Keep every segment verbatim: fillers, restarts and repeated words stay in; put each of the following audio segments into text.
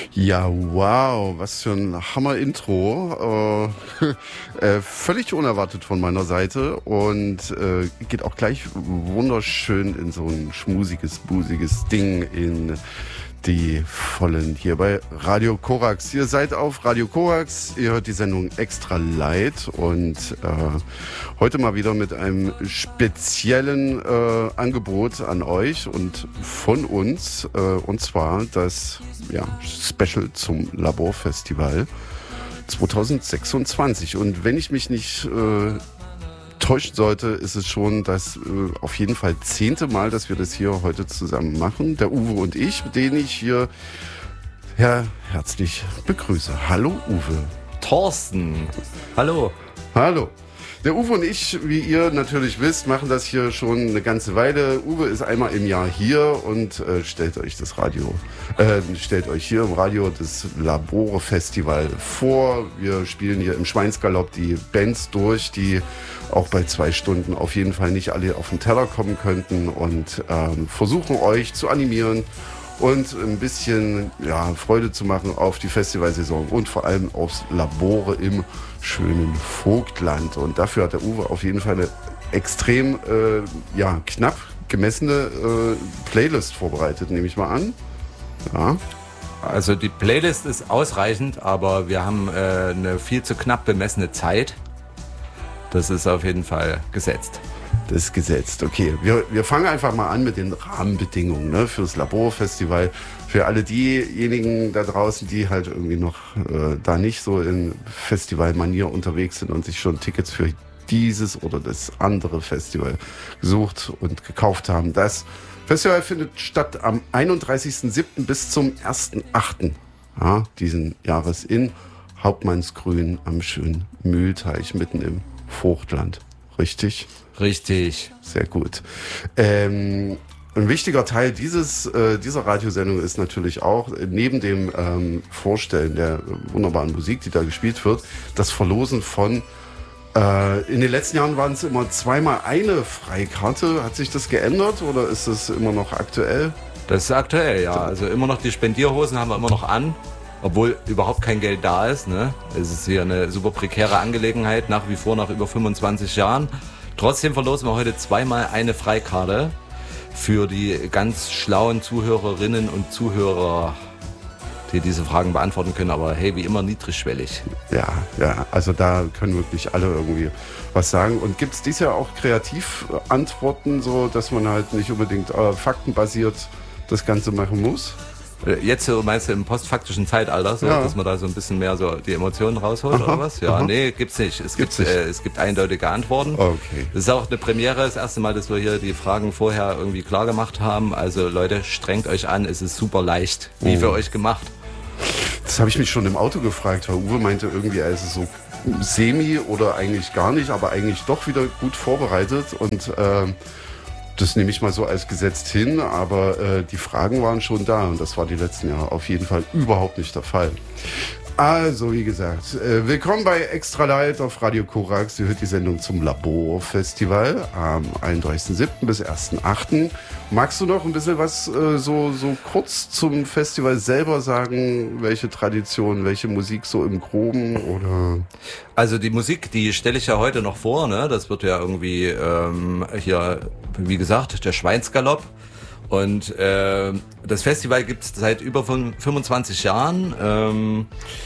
Ja, wow, was für ein Hammer-Intro. Äh, äh, völlig unerwartet von meiner Seite und äh, geht auch gleich wunderschön in so ein schmusiges, busiges Ding in die Vollen hier bei Radio Korax. Ihr seid auf Radio Korax, ihr hört die Sendung Extra Light und äh, heute mal wieder mit einem speziellen äh, Angebot an euch und von uns, äh, und zwar das ja, Special zum Laborfestival zwanzig sechsundzwanzig. Und wenn ich mich nicht äh, täuschen sollte, ist es schon das äh, auf jeden Fall zehnte Mal, dass wir das hier heute zusammen machen. Der Uwe und ich, den ich hier ja, herzlich begrüße. Hallo Uwe. Thorsten. Hallo. Hallo. Der Uwe und ich, wie ihr natürlich wisst, machen das hier schon eine ganze Weile. Uwe ist einmal im Jahr hier und äh, stellt euch das Radio, äh, stellt euch hier im Radio das Labore-Festival vor. Wir spielen hier im Schweinsgalopp die Bands durch, die auch bei zwei Stunden auf jeden Fall nicht alle auf den Teller kommen könnten und ähm, versuchen euch zu animieren und ein bisschen ja, Freude zu machen auf die Festivalsaison und vor allem aufs Labore im schönen Vogtland. Und dafür hat der Uwe auf jeden Fall eine extrem äh, ja, knapp gemessene äh, Playlist vorbereitet, nehme ich mal an. Ja. Also die Playlist ist ausreichend, aber wir haben äh, eine viel zu knapp bemessene Zeit. Das ist auf jeden Fall gesetzt. Das ist gesetzt. Okay, wir, wir fangen einfach mal an mit den Rahmenbedingungen, ne, fürs Laborfestival. Für alle diejenigen da draußen, die halt irgendwie noch äh, da nicht so in Festivalmanier unterwegs sind und sich schon Tickets für dieses oder das andere Festival gesucht und gekauft haben. Das Festival findet statt am einunddreißigsten siebten bis zum ersten achten Ja, diesen Jahres in Hauptmannsgrün am schönen Mühlteich mitten im Vogtland. Richtig? Richtig. Sehr gut. Ähm, ein wichtiger Teil dieses, äh, dieser Radiosendung ist natürlich auch, äh, neben dem ähm, Vorstellen der wunderbaren Musik, die da gespielt wird, das Verlosen von, äh, in den letzten Jahren waren es immer zweimal eine Freikarte. Hat sich das geändert oder ist das immer noch aktuell? Das ist aktuell, ja. Also immer noch die Spendierhosen haben wir immer noch an. Obwohl überhaupt kein Geld da ist. Ne? Es ist hier eine super prekäre Angelegenheit, nach wie vor nach über fünfundzwanzig Jahren. Trotzdem verlosen wir heute zweimal eine Freikarte für die ganz schlauen Zuhörerinnen und Zuhörer, die diese Fragen beantworten können. Aber hey, wie immer niedrigschwellig. Ja, ja, also da können wirklich alle irgendwie was sagen. Und gibt es dieses Jahr auch Kreativantworten, so dass man halt nicht unbedingt äh, faktenbasiert das Ganze machen muss? Jetzt so meinst du im postfaktischen Zeitalter, so, ja, dass man da so ein bisschen mehr so die Emotionen rausholt, aha, oder was? Ja, aha. Nee, gibt's nicht. Es gibt's gibt, nicht. Äh, es gibt eindeutige Antworten. Okay. Das ist auch eine Premiere, das erste Mal, dass wir hier die Fragen vorher irgendwie klar gemacht haben. Also Leute, strengt euch an, es ist super leicht, wie oh. für euch gemacht. Das habe ich mich schon im Auto gefragt, weil Uwe meinte irgendwie, er ist so semi oder eigentlich gar nicht, aber eigentlich doch wieder gut vorbereitet und ähm, das nehme ich mal so als gesetzt hin, aber äh, die Fragen waren schon da und das war die letzten Jahre auf jeden Fall überhaupt nicht der Fall. Also, wie gesagt, äh, willkommen bei Extra Light auf Radio Korax. Ihr hört die Sendung zum Laborfestival am einunddreißigsten siebten bis ersten achten Magst du noch ein bisschen was äh, so, so kurz zum Festival selber sagen? Welche Tradition, welche Musik so im Groben? Oder? Also die Musik, die stelle ich ja heute noch vor. Ne? Das wird ja irgendwie ähm, hier, wie gesagt, der Schweinsgalopp. Und äh, das Festival gibt es seit über fünfundzwanzig Jahren. Ähm,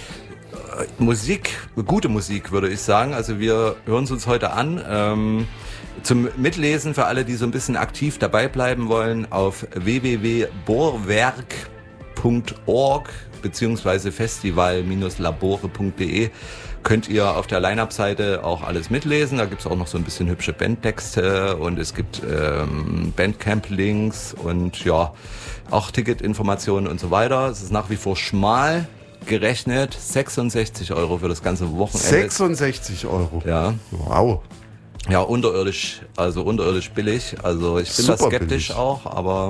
Musik, gute Musik würde ich sagen. Also wir hören es uns heute an. Ähm, zum Mitlesen für alle, die so ein bisschen aktiv dabei bleiben wollen, auf w w w punkt bohrwerk punkt org beziehungsweise festival Bindestrich labore punkt de könnt ihr auf der Line-Up-Seite auch alles mitlesen. Da gibt es auch noch so ein bisschen hübsche Bandtexte und es gibt ähm, Bandcamp-Links und ja, auch Ticketinformationen und so weiter. Es ist nach wie vor schmal gerechnet. sechsundsechzig Euro für das ganze Wochenende. sechsundsechzig Euro? Ja. Wow. Ja, unterirdisch, also unterirdisch billig. Also ich bin da skeptisch billig. Auch, aber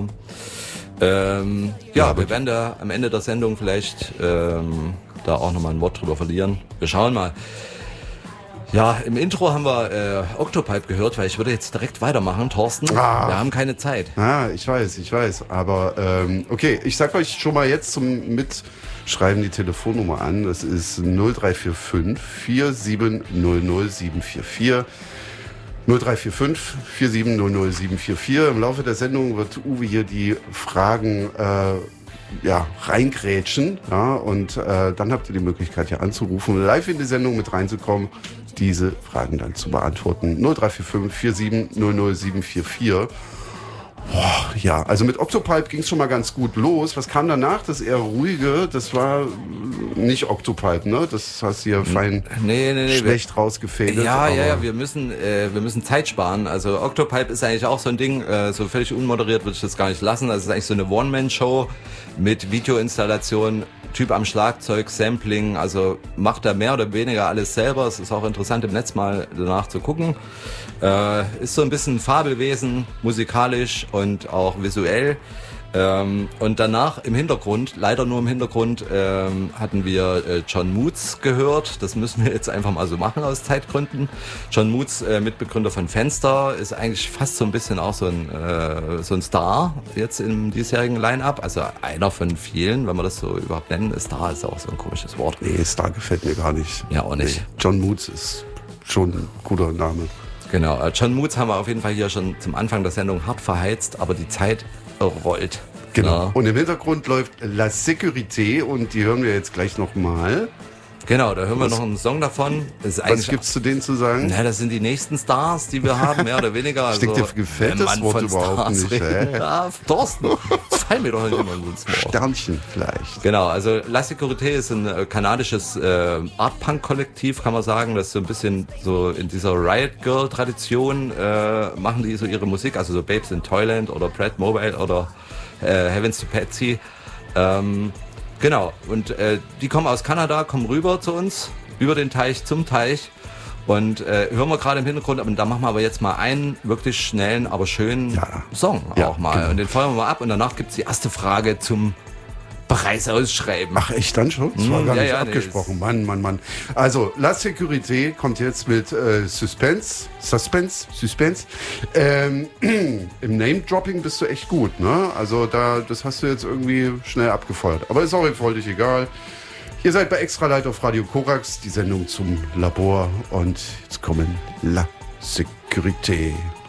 ähm, ja, ja wir werden da am Ende der Sendung vielleicht ähm, da auch nochmal ein Wort drüber verlieren. Wir schauen mal. Ja, im Intro haben wir äh, Octopipe gehört, weil ich würde jetzt direkt weitermachen, Thorsten. Ah. Wir haben keine Zeit. Ah, ich weiß, ich weiß. Aber ähm, okay, ich sag euch schon mal jetzt zum Mitschreiben die Telefonnummer an. Das ist null drei vier fünf vier sieben null null sieben vier vier. null drei vier fünf vier sieben null null sieben vier vier. Im Laufe der Sendung wird Uwe hier die Fragen äh, ja, reingrätschen. Ja, und äh, dann habt ihr die Möglichkeit, hier anzurufen, live in die Sendung mit reinzukommen, diese Fragen dann zu beantworten. null drei vier fünf vier sieben null null sieben vier vier. Boah, ja, also mit Octopipe ging es schon mal ganz gut los. Was kam danach? Das eher ruhige, das war nicht Octopipe, ne? Das hast du hier fein nee, nee, nee, schlecht rausgefädelt. Ja, ja, ja, wir müssen, äh, wir müssen Zeit sparen. Also Octopipe ist eigentlich auch so ein Ding, äh, so völlig unmoderiert würde ich das gar nicht lassen. Das ist eigentlich so eine One-Man-Show mit Videoinstallation, Typ am Schlagzeug, Sampling, also macht er mehr oder weniger alles selber. Es ist auch interessant im Netz mal danach zu gucken. Äh, ist so ein bisschen Fabelwesen, musikalisch und auch visuell. Ähm, und danach im Hintergrund, leider nur im Hintergrund, ähm, hatten wir äh, John Moots gehört. Das müssen wir jetzt einfach mal so machen aus Zeitgründen. John Moots, äh, Mitbegründer von Fenster, ist eigentlich fast so ein bisschen auch so ein, äh, so ein Star jetzt im diesjährigen Line-Up. Also einer von vielen, wenn man das so überhaupt nennen. Star ist auch so ein komisches Wort. Nee, Star gefällt mir gar nicht. Ja, auch nicht. Nee, John Moots ist schon ein guter Name. Genau, äh, John Moots haben wir auf jeden Fall hier schon zum Anfang der Sendung hart verheizt, aber die Zeit rollt. Genau. Ja. Und im Hintergrund läuft La Sécurité und die hören wir jetzt gleich nochmal. Genau, da hören wir Was- noch einen Song davon. Das ist Was eigentlich- gibt's zu denen zu sagen? Na, das sind die nächsten Stars, die wir haben, mehr oder weniger. Ich denke, Also, dir gefällt wenn das man Wort von überhaupt Stars nicht, reden ey. darf. Thorsten, das fallen mir doch nicht immer ins Wort. Sternchen vielleicht. Genau, also La Sécurité ist ein äh, kanadisches äh, Art-Punk-Kollektiv, kann man sagen. Das ist so ein bisschen so in dieser Riot Girl-Tradition äh, machen die so ihre Musik, also so Babes in Toyland oder Brad Mobile oder äh, Heavens to Patsy. Ähm, genau, und äh, die kommen aus Kanada, kommen rüber zu uns, über den Teich zum Teich. Und äh, hören wir gerade im Hintergrund, aber da machen wir aber jetzt mal einen wirklich schnellen, aber schönen Ja. Song Ja, auch mal. genau. Und den feuern wir mal ab und danach gibt's die erste Frage zum Preis ausschreiben. Ach, echt dann schon? Das war Mm, gar ja, nicht ja, nee, abgesprochen. Mann, Mann, Mann. Also, La Sécurité kommt jetzt mit äh, Suspense. Suspense? Suspense. Ähm, im Name-Dropping bist du echt gut, ne? Also, da, das hast du jetzt irgendwie schnell abgefeuert. Aber ist auch völlig egal. Ihr seid bei Extra Light auf Radio Korax, die Sendung zum Labor. Und jetzt kommen La Sécurité.